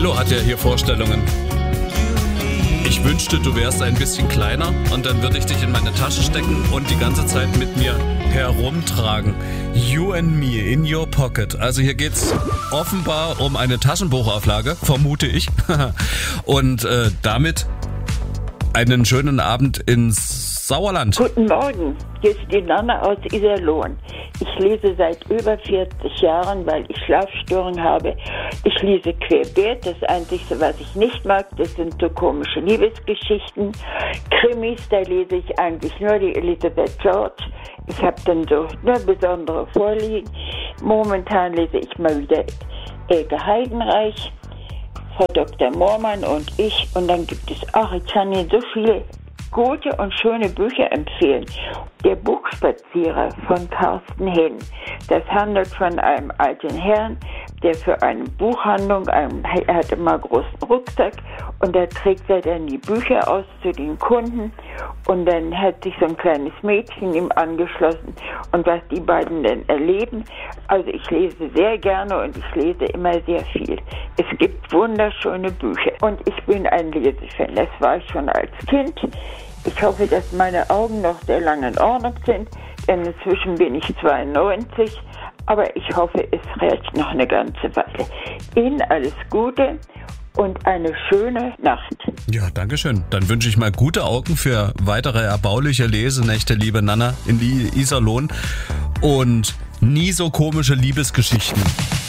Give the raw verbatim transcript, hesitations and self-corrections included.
Bello hat ja hier Vorstellungen. Ich wünschte, du wärst ein bisschen kleiner und dann würde ich dich in meine Tasche stecken und die ganze Zeit mit mir herumtragen. You and me in your pocket. Also hier geht's offenbar um eine Taschenbuchauflage, vermute ich. Und äh, damit einen schönen Abend ins Sauerland. Guten Morgen, hier ist die Nana aus Iserlohn. Ich lese seit über vierzig Jahren, weil ich Schlafstörungen habe. Ich lese querbeet. Das Einzige, was ich nicht mag, das sind so komische Liebesgeschichten. Krimis, da lese ich eigentlich nur die Elizabeth George. Ich habe dann so nur besondere Vorlieben. Momentan lese ich mal wieder Elke Heidenreich, Frau Doktor Moormann und ich. Und dann gibt es auch, ich kann Ihnen so viele gute und schöne Bücher empfehlen. Der Buchspazierer von Carsten Henn. Das handelt von einem alten Herrn, der für eine Buchhandlung, einen, er hat immer einen großen Rucksack und da trägt er dann die Bücher aus zu den Kunden und dann hat sich so ein kleines Mädchen ihm angeschlossen und was die beiden dann erleben. Also ich lese sehr gerne und ich lese immer sehr viel. Es gibt wunderschöne Bücher und ich bin ein Lesefan. Das war ich schon als Kind. Ich hoffe, dass meine Augen noch sehr lange in Ordnung sind, denn inzwischen bin ich zweiundneunzig, aber ich hoffe, es reicht noch eine ganze Weile. Ihnen alles Gute und eine schöne Nacht. Ja, danke schön. Dann wünsche ich mal gute Augen für weitere erbauliche Lesenächte, liebe Nana, in Iserlohn und nie so komische Liebesgeschichten.